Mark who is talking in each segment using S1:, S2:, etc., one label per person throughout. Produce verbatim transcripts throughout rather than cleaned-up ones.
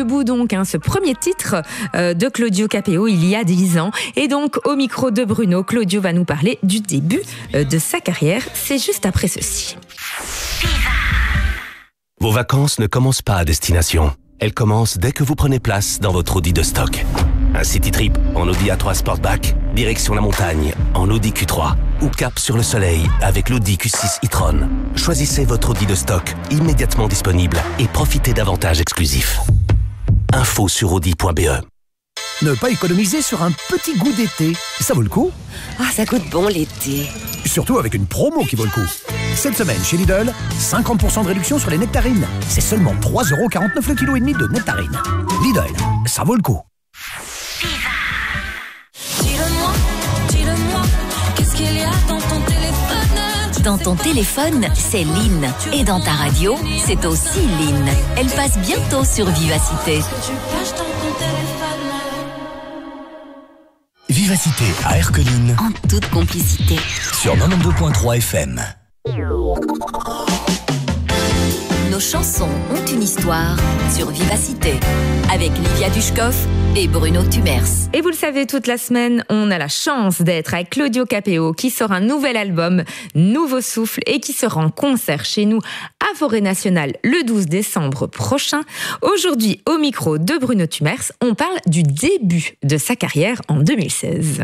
S1: debout donc, hein, ce premier titre euh, de Claudio Capéo il y a dix ans. Et donc au micro de Bruno, Claudio va nous parler du début euh, de sa carrière. C'est juste après ceci.
S2: Vos vacances ne commencent pas à destination. Elles commencent dès que vous prenez place dans votre Audi de stock. Un city trip en Audi A trois Sportback, direction la montagne en Audi Q trois ou cap sur le soleil avec l'Audi Q six e-tron. Choisissez votre Audi de stock immédiatement disponible et profitez d'avantages exclusifs. Info sur audi point b e.
S3: Ne pas économiser sur un petit goût d'été, ça vaut le coup.
S4: Ah, ça goûte bon l'été.
S3: Surtout avec une promo qui vaut le coup. Cette semaine, chez Lidl, cinquante pour cent de réduction sur les nectarines. C'est seulement trois euros quarante-neuf le kilo et demi de nectarines. Lidl, ça vaut le coup.
S5: Dis-le-moi, dis-le-moi, qu'est-ce qu'il y a dans ton téléphone?
S6: Dans ton téléphone, c'est Lynn. Et dans ta radio, c'est aussi Lynn. Elle passe bientôt sur Vivacité.
S5: Tu caches dans ton téléphone.
S3: Vivacité à Erqueline,
S6: En toute complicité.
S3: sur quatre-vingt-douze virgule trois F M.
S6: Nos chansons ont une histoire sur Vivacité. Avec Livia Dushkov et Bruno Tumers.
S1: Et vous le savez, toute la semaine, on a la chance d'être avec Claudio Capéo qui sort un nouvel album, Nouveau Souffle, et qui sera en concert chez nous à Forêt Nationale le douze décembre prochain. Aujourd'hui, au micro de Bruno Tumers, on parle du début de sa carrière en deux mille seize.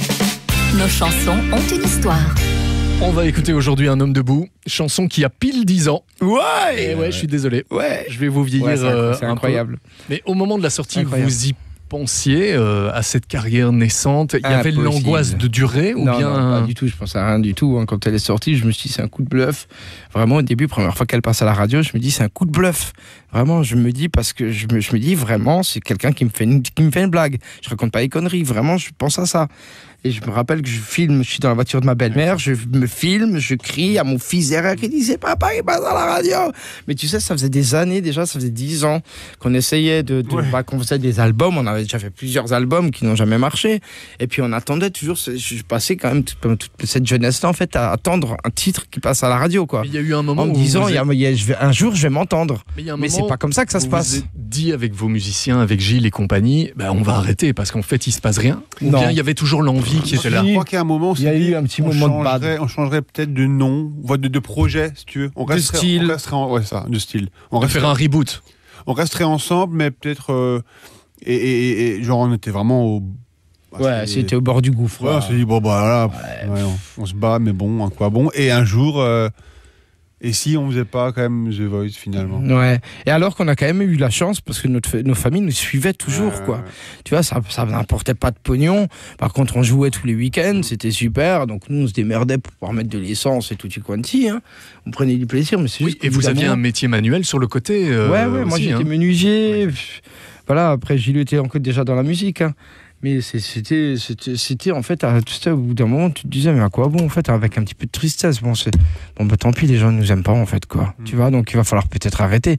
S6: Nos chansons ont une histoire.
S7: On va écouter aujourd'hui Un homme debout, chanson qui a pile dix ans.
S8: Ouais.
S7: Et ouais, je suis désolé.
S8: Ouais.
S7: Je vais vous vieillir
S8: Ouais, c'est,
S7: euh,
S8: c'est
S7: un
S8: incroyable.
S7: peu. Mais au moment de la sortie,
S8: Incroyable.
S7: vous y pensiez euh, à cette carrière naissante. Il y avait
S8: Impossible.
S7: l'angoisse de durer ou
S8: non,
S7: bien
S8: non, pas du tout. Je pensais à rien du tout. Quand elle est sortie, je me suis dit c'est un coup de bluff. Vraiment, au début, première fois qu'elle passe à la radio, je me dis c'est un coup de bluff. Vraiment, je me dis parce que je me, je me dis vraiment c'est quelqu'un qui me fait une, qui me fait une blague. Je raconte pas les conneries. Vraiment, je pense à ça. Et je me rappelle que je filme, je suis dans la voiture de ma belle-mère, je me filme, je crie à mon fils derrière qui dit c'est papa qui passe à la radio. Mais tu sais, ça faisait des années déjà, ça faisait dix ans qu'on essayait de, de
S7: Ouais.
S8: bah, qu'on faisait des albums. On avait déjà fait plusieurs albums qui n'ont jamais marché. Et puis on attendait toujours, ce- je passais quand même toute, toute cette jeunesse-là en fait à attendre un titre qui passe à la radio quoi.
S7: Mais il y a eu un moment
S8: En me
S7: où
S8: disant,
S7: vous
S8: il y a-
S7: êtes-
S8: il y a- je vais, un jour je vais m'entendre.
S7: mais, il y a un
S8: Mais
S7: moment
S8: c'est pas comme ça que ça se
S7: où
S8: passe.
S7: Vous êtes dit avec vos musiciens, avec Gilles et compagnie, bah, on va arrêter parce qu'en fait il se passe rien. Ou
S8: Non.
S7: bien il y avait toujours l'envie qui était là.
S9: Je crois qu'il y a un moment, on
S8: Il y a
S9: s'est dit,
S8: eu un petit
S9: on
S8: moment de bad.
S9: changerait- On changerait peut-être de nom, voire de, de projet, si tu veux. On
S8: De
S9: resterait,
S8: style.
S9: On resterait en, ouais, ça, de style. On
S7: On va
S9: resterait,
S7: faire un reboot.
S9: on resterait ensemble, mais peut-être. euh, et, et- et- et genre, on était vraiment au. bah,
S8: Ouais, c'était au bord du gouffre.
S9: Ouais, on s'est dit, bon, bah là, pff, ouais, on, on se bat, mais bon, à quoi bon. Et un jour, euh, et si on faisait pas quand même The Voice finalement?
S8: Ouais. Et alors qu'on a quand même eu la chance parce que notre, fa- nos familles nous suivaient toujours,
S9: Ouais,
S8: quoi.
S9: ouais.
S8: Tu vois, ça, ça n'apportait pas de pognon. Par contre, on jouait tous les week-ends, c'était super. Donc nous, on se démerdait pour pouvoir mettre de l'essence et tout y quanti. Hein. On prenait du plaisir, mais c'est
S7: Oui,
S8: juste.
S7: et
S8: qu'au
S7: vous
S8: bout d'un
S7: aviez un
S8: moment-
S7: métier manuel sur le côté. euh,
S8: Ouais, ouais. Moi,
S7: aussi,
S8: j'étais
S7: hein.
S8: menuisier. Pff, Voilà. Après, Gilles était encore déjà dans la musique. Hein. Mais c'est- c'était, c'était, c'était en fait, à, tu sais, au bout d'un moment, tu te disais, mais à quoi bon, en fait, avec un petit peu de tristesse. Bon, c'est, bon, bah tant pis, les gens ne nous aiment pas, en fait, quoi.
S9: Mm.
S8: Tu vois, donc il va falloir peut-être arrêter.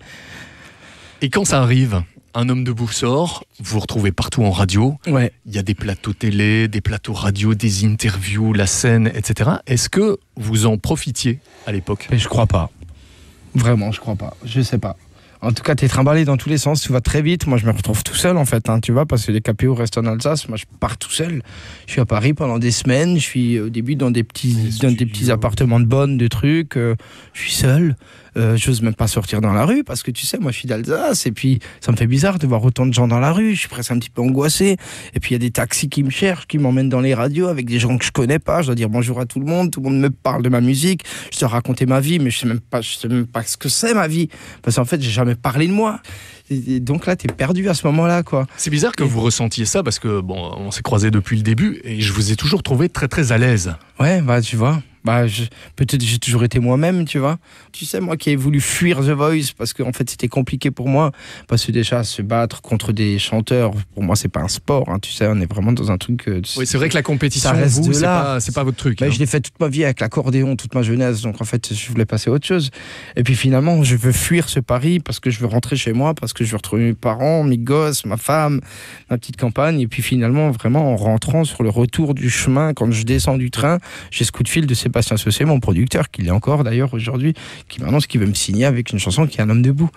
S7: Et quand ça arrive, Un homme debout sort, vous vous retrouvez partout en radio.
S8: Ouais.
S7: Il y a des plateaux télé, des plateaux radio, des interviews, la scène, et cetera. Est-ce que vous en profitiez à l'époque ?
S8: Mais je crois pas. Vraiment, je crois pas. Je sais pas. En tout cas, t'es trimballé dans tous les sens, tu vas très vite. Moi, je me retrouve tout seul, en fait, hein, tu vois, parce que les Capéo restent en Alsace. Moi, je pars tout seul. Je suis à Paris pendant des semaines. Je suis au début dans des petits, dans des petits appartements de bonnes, de trucs. Euh, je suis seul. Euh, j'ose même pas sortir dans la rue parce que tu sais, moi je suis d'Alsace et puis ça me fait bizarre de voir autant de gens dans la rue. Je suis presque un petit peu angoissé. Et puis il y a des taxis qui me cherchent, qui m'emmènent dans les radios avec des gens que je connais pas. Je dois dire bonjour à tout le monde. Tout le monde me parle de ma musique. Je dois raconter ma vie, mais je sais même pas, je sais même pas ce que c'est ma vie parce qu'en fait j'ai jamais parlé de moi. Et donc là, t'es perdu à ce moment-là, quoi.
S7: C'est bizarre que vous ressentiez ça parce que bon, on s'est croisés depuis le début et je vous ai toujours trouvé très très à l'aise.
S8: Ouais, bah tu vois. Bah, je, peut-être j'ai toujours été moi-même, tu vois. Tu sais, moi qui ai voulu fuir The Voice parce qu'en fait c'était compliqué pour moi, parce que déjà se battre contre des chanteurs, pour moi c'est pas un sport, hein, tu sais, on est vraiment dans un truc. Euh,
S7: Oui, c'est vrai que la compétition,
S8: ça reste
S7: vous,
S8: de
S7: c'est
S8: là.
S7: pas, c'est pas votre truc.
S8: Bah,
S7: hein.
S8: je l'ai fait toute ma vie avec l'accordéon, toute ma jeunesse, donc en fait je voulais passer à autre chose. Et puis finalement, je veux fuir ce Paris parce que je veux rentrer chez moi, parce que je veux retrouver mes parents, mes gosses, ma femme, ma petite campagne. Et puis finalement, vraiment en rentrant sur le retour du chemin, quand je descends du train, j'ai ce coup de fil de Sébastien Saussé, mon producteur, qui l'est encore d'ailleurs aujourd'hui, qui m'annonce qu'il veut me signer avec une chanson qui est Un homme debout.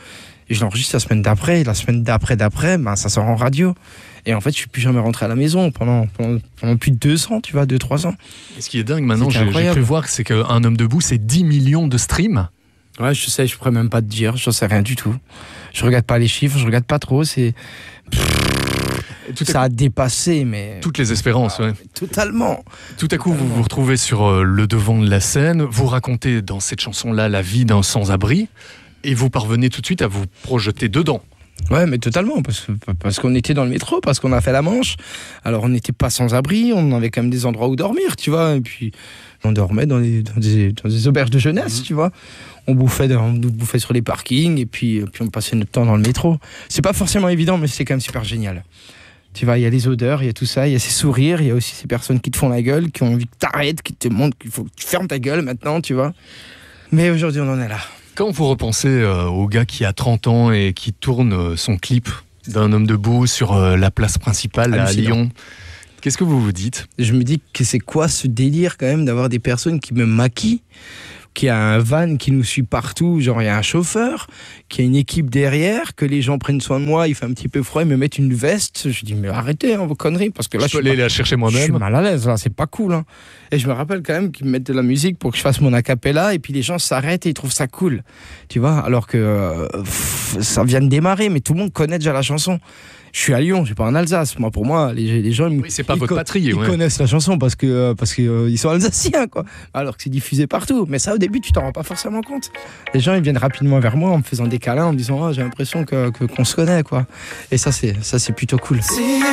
S8: Et je l'enregistre la semaine d'après, et la semaine d'après d'après, ben, ça sort en radio. Et en fait, je suis plus jamais rentré à la maison pendant, pendant, pendant plus de deux ans, tu vois, deux, trois ans.
S7: Et ce qui est dingue maintenant, j'ai, j'ai cru voir, c'est qu'un homme debout, c'est dix millions de streams.
S8: Ouais, je sais, je pourrais même pas te dire, je sais rien du tout. Je regarde pas les chiffres, je regarde pas trop, c'est... Tout ça a dépassé, mais...
S7: Toutes les espérances, ouais.
S8: Totalement.
S7: Tout à coup,
S8: Totalement.
S7: vous vous retrouvez sur euh, le devant de la scène, vous racontez dans cette chanson-là la vie d'un sans-abri, et vous parvenez tout de suite à vous projeter dedans.
S8: Ouais, mais totalement, parce, que, parce qu'on était dans le métro, parce qu'on a fait la Manche. Alors, on n'était pas sans abri, on avait quand même des endroits où dormir, tu vois. Et puis, on dormait dans, les, dans, des, dans des auberges de jeunesse, mmh. tu vois. On bouffait, on bouffait sur les parkings, et puis, puis on passait notre temps dans le métro. C'est pas forcément évident, mais c'est quand même super génial. Tu vois, il y a les odeurs, il y a tout ça, il y a ces sourires, il y a aussi ces personnes qui te font la gueule, qui ont envie que t'arrêtes, qui te montrent qu'il faut que tu fermes ta gueule maintenant, tu vois. Mais aujourd'hui, on en est là.
S7: Quand vous repensez euh, au gars qui a trente ans et qui tourne euh, son clip d'un homme debout sur euh, la place principale Hallucinant. à Lyon, qu'est-ce que vous vous dites ?
S8: Je me dis que c'est quoi ce délire quand même d'avoir des personnes qui me maquillent, qui a un van qui nous suit partout, genre il y a un chauffeur, qui a une équipe derrière, que les gens prennent soin de moi, il fait un petit peu froid, ils me mettent une veste. Je dis mais arrêtez hein, vos conneries, parce que là
S7: je, je peux aller
S8: pas...
S7: la chercher moi-même.
S8: Je suis mal à l'aise là, c'est pas cool. Hein. Et je me rappelle quand même qu'ils me mettent de la musique pour que je fasse mon acapella, et puis les gens s'arrêtent et ils trouvent ça cool, tu vois, alors que euh, pff, ça vient de démarrer, mais tout le monde connaît déjà la chanson. Je suis à Lyon, je suis pas en Alsace. Moi, pour moi, les, les gens,
S7: oui, c'est pas
S8: ils,
S7: votre
S8: co-
S7: patrie,
S8: ils
S7: ouais.
S8: connaissent la chanson parce que euh, parce que euh, ils sont alsaciens, quoi. Alors que c'est diffusé partout. Mais ça, au début, tu t'en rends pas forcément compte. Les gens, ils viennent rapidement vers moi en me faisant des câlins, en me disant, oh, j'ai l'impression que, que qu'on se connaît, quoi. Et ça, c'est ça, c'est plutôt cool.